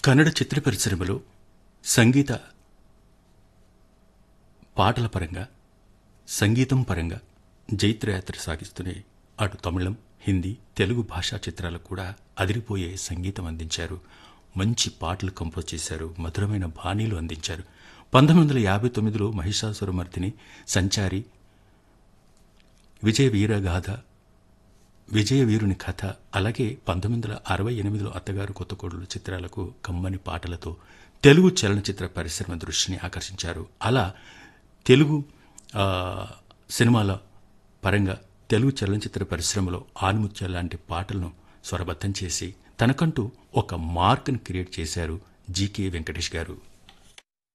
కన్నడ చిత్ర పరిశ్రమలో సంగీత పాటల పరంగా సంగీతం పరంగా జైత్రయాత్ర సాగిస్తూనే అటు తమిళం హిందీ తెలుగు భాషా చిత్రాలకు కూడా అదిరిపోయే సంగీతం అందించారు. మంచి పాటలు కంపోజ్ చేశారు. మధురమైన బాణీలు అందించారు. 1959లో మహిషాసురమర్దిని, సంచారి, విజయ వీరగాథ, విజయ వీరుని కథ, అలాగే 1968లో అత్తగారు కొత్తకోడలు చిత్రాలకు కమ్మని పాటలతో తెలుగు చలనచిత్ర పరిశ్రమ దృష్టిని ఆకర్షించారు. అలా తెలుగు సినిమాల పరంగా తెలుగు చలనచిత్ర పరిశ్రమలో ఆణిముత్యాల లాంటి పాటలను స్వరబద్ధం చేసి తనకంటూ ఒక మార్క్ని క్రియేట్ చేశారు జీకే వెంకటేష్ గారు.